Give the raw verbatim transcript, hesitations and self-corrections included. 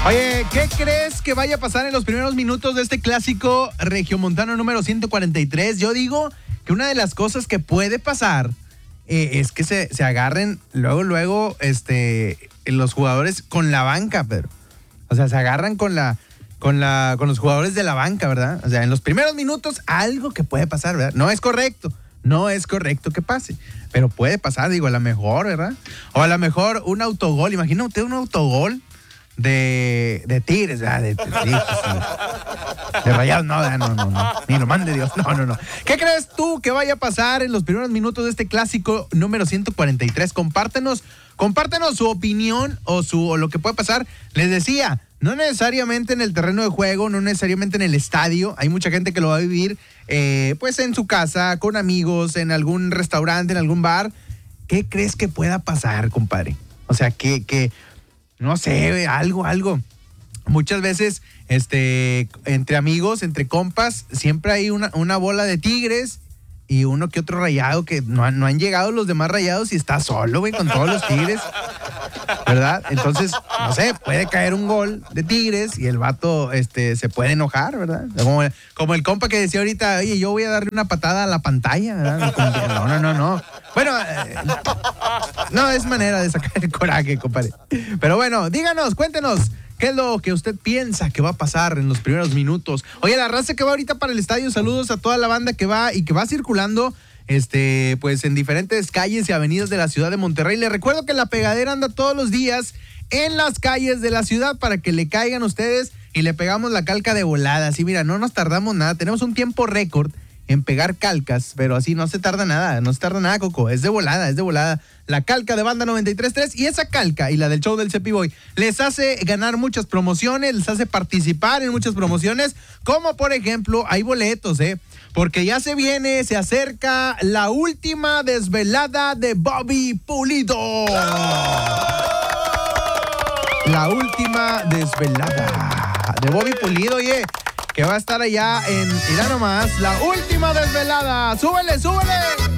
Oye, ¿qué crees que vaya a pasar en los primeros minutos de este clásico regiomontano número ciento cuarenta y tres? Yo digo que una de las cosas que puede pasar eh, es que se, se agarren luego, luego, este, los jugadores con la banca, Pedro. O sea, se agarran con la, con la, con los jugadores de la banca, ¿verdad? O sea, en los primeros minutos algo que puede pasar, ¿verdad? No es correcto, no es correcto que pase, pero puede pasar, digo, a lo mejor, ¿verdad? O a lo mejor un autogol, imagina usted un autogol de, de Tigres, ¿verdad? De, de, de, de Rayados, no, no, no, no, ni lo mande Dios, no, no, no. ¿Qué crees tú que vaya a pasar en los primeros minutos de este clásico número ciento cuarenta y tres? Compártenos, compártenos su opinión o, su, o lo que puede pasar. Les decía, no necesariamente en el terreno de juego, no necesariamente en el estadio. Hay mucha gente que lo va a vivir eh, pues en su casa, con amigos, en algún restaurante, en algún bar. ¿Qué crees que pueda pasar, compadre? O sea, que, que no sé, algo, algo. Muchas veces, este, entre amigos, entre compas, siempre hay una, una bola de Tigres y uno que otro Rayado que no han, no han llegado los demás Rayados y está solo, güey, con todos los Tigres, ¿verdad? Entonces, no sé, puede caer un gol de Tigres y el vato este, se puede enojar, ¿verdad? Como, como el compa que decía ahorita, oye, yo voy a darle una patada a la pantalla, ¿verdad? No, no, no, no. Bueno, eh, no, es manera de sacar el coraje, compadre. Pero bueno, díganos, cuéntenos. ¿Qué es lo que usted piensa que va a pasar en los primeros minutos? Oye, la raza que va ahorita para el estadio, saludos a toda la banda que va y que va circulando este, pues en diferentes calles y avenidas de la ciudad de Monterrey. Les recuerdo que La Pegadera anda todos los días en las calles de la ciudad para que le caigan ustedes y le pegamos la calca de volada. Así, mira, no nos tardamos nada. Tenemos un tiempo récord en pegar calcas, pero así no se tarda nada, no se tarda nada, Coco, es de volada, es de volada. La calca de Banda noventa y tres punto tres y esa calca y la del show del Cepi Boy les hace ganar muchas promociones, les hace participar en muchas promociones, como por ejemplo, hay boletos, ¿eh? Porque ya se viene, se acerca la última desvelada de Bobby Pulido. La última desvelada de Bobby Pulido, oye, que va a estar allá en, mira nomás, la última desvelada. ¡Súbele, súbele!